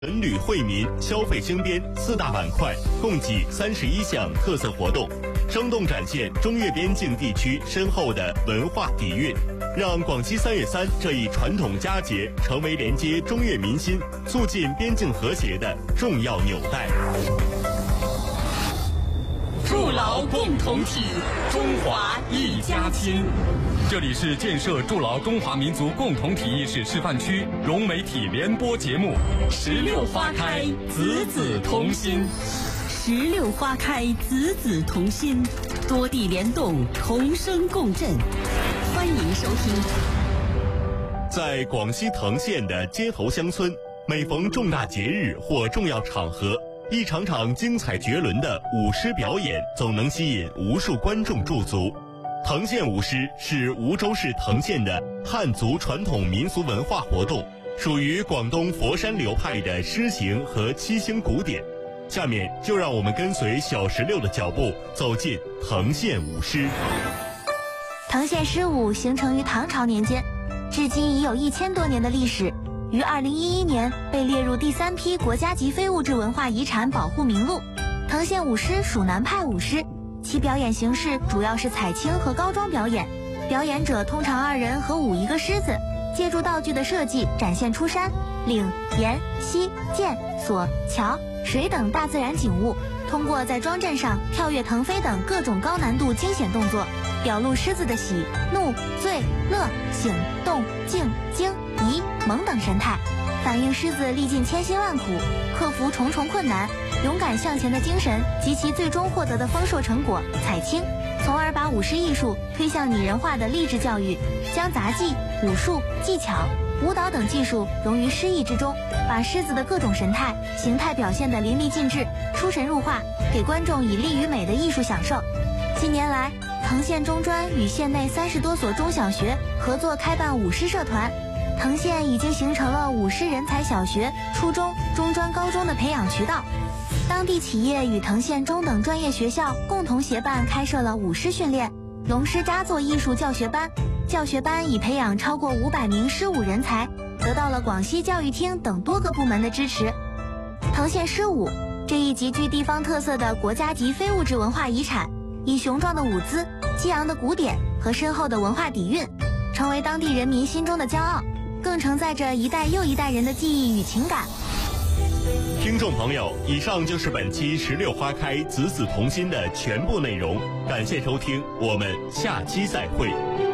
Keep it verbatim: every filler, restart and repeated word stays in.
文旅惠民、消费兴边四大板块，共计三十一项特色活动，生动展现中越边境地区深厚的文化底蕴，让广西三月三这一传统佳节成为连接中越民心、促进边境和谐的重要纽带。 筑牢共同体，中华一家亲。 这里是建设筑牢中华民族共同体意识示范区融媒体联播节目《 十六花开，子子同心》。 十六花开，子子同心，多地联动，同声共振。欢迎收听。 在广西藤县的街头乡村，每逢重大节日或重要场合，一场场精彩绝伦的舞狮表演总能吸引无数观众驻足。藤县舞狮是梧州市藤县的汉族传统民俗文化活动，属于广东佛山流派的狮形和七星古典。下面就让我们跟随小石榴的脚步，走进藤县舞狮。 藤县狮舞形成于唐朝年间，至今已有一千多年的历史，于二零一一年被列入第三批国家级非物质文化遗产保护名录。藤县舞狮属南派舞狮，其表演形式主要是彩青和高装表演，表演者通常二人合舞一个狮子，借助道具的设计展现出山、岭、岩、溪、涧、索、桥、水等大自然景物，通过在桩阵上跳跃、腾飞等各种高难度惊险动作，表露狮子的喜、怒、醉、乐、醒、动、静、惊、疑、萌等神态，反映狮子历尽千辛万苦，克服重重困难，勇敢向前的精神及其最终获得的丰硕成果彩青，从而把舞狮艺术推向拟人化的励志教育，将杂技、武术、技巧、舞蹈等技术融于诗意之中，把狮子的各种神态、形态表现得淋漓尽致，出神入化，给观众以力与美的艺术享受。近年来，藤县中专与县内三十多所中小学合作开办舞狮社团，藤县已经形成了舞狮人才小学、初中、中专、高中的培养渠道。当地企业与藤县中等专业学校共同协办开设了舞狮训练、龙狮扎作艺术教学班，教学班已培养超过五百名狮舞人才，得到了广西教育厅等多个部门的支持。藤县狮舞这一极具地方特色的国家级非物质文化遗产，以雄壮的舞姿、激昂的鼓点和深厚的文化底蕴，成为当地人民心中的骄傲，更承载着一代又一代人的记忆与情感。 听众朋友，以上就是本期十六花开，子子同心的全部内容，感谢收听，我们下期再会。